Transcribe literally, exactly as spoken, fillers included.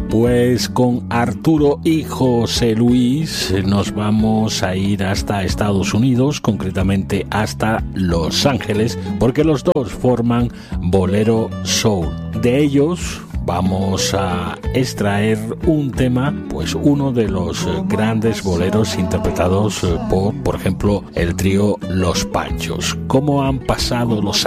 Pues con Arturo y José Luis nos vamos a ir hasta Estados Unidos, concretamente hasta Los Ángeles, porque los dos forman Bolero Soul. De ellos vamos a extraer un tema, pues uno de los grandes boleros interpretados por, por ejemplo, el trío Los Panchos. ¿Cómo han pasado los